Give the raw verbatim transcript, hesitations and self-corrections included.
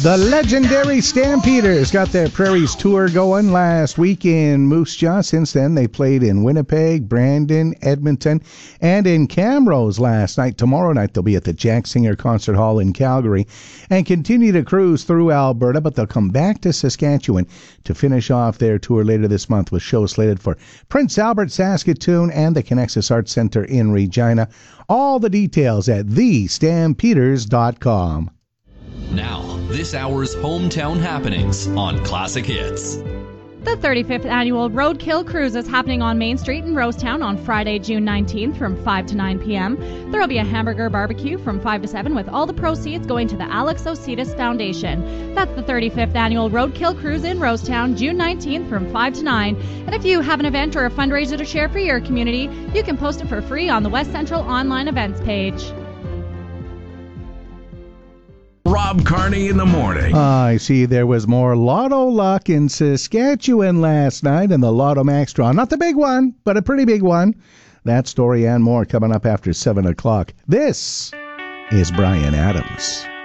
The legendary Stampeders got their Prairies tour going last week in Moose Jaw. Since then, they played in Winnipeg, Brandon, Edmonton, and in Camrose last night. Tomorrow night, they'll be at the Jack Singer Concert Hall in Calgary and continue to cruise through Alberta, but they'll come back to Saskatchewan to finish off their tour later this month with shows slated for Prince Albert, Saskatoon, and the Connexus Arts Centre in Regina. All the details at the stampeders dot com. Now, this hour's hometown happenings on Classic Hits. The thirty-fifth Annual Roadkill Cruise is happening on Main Street in Rosetown on Friday, June nineteenth from five to nine p.m. There will be a hamburger barbecue from five to seven with all the proceeds going to the Alex Ositis Foundation. That's the thirty-fifth Annual Roadkill Cruise in Rosetown, June nineteenth from five to nine. And if you have an event or a fundraiser to share for your community, you can post it for free on the West Central online events page. Rob Carney in the morning. I see there was more lotto luck in Saskatchewan last night in the Lotto Max draw. Not the big one, but a pretty big one. That story and more coming up after seven o'clock. This is Brian Adams.